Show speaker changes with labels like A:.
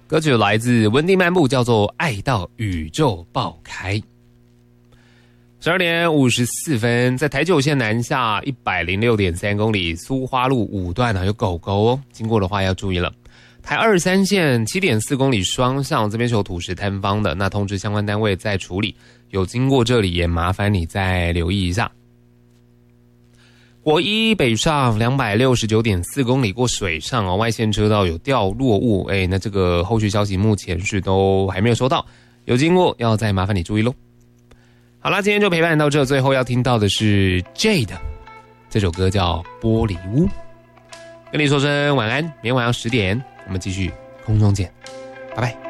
A: 歌曲来自文迪漫步，叫做《爱到宇宙爆开》。12点54分，在台九线南下106.3公里苏花路5段有狗狗哦，经过的话要注意了。台23线7.4公里双向这边是有土石坍方的，那通知相关单位在处理，有经过这里也麻烦你再留意一下。国一北上269.4公里过水上哦，外线车道有掉落物，那这个后续消息目前是都还没有收到，有经过要再麻烦你注意咯。好啦，今天就陪伴到这，最后要听到的是 Jade 这首歌叫《玻璃屋》，跟你说声晚安，明天晚上10点我们继续空中见，拜拜。